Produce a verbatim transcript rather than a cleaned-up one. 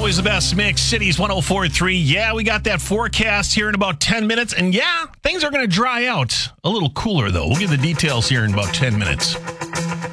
always the best mix. Cities one oh four point three. Yeah, we got that forecast here in about ten minutes. And yeah, things are going to dry out. A little cooler, though. We'll give the details here in about ten minutes.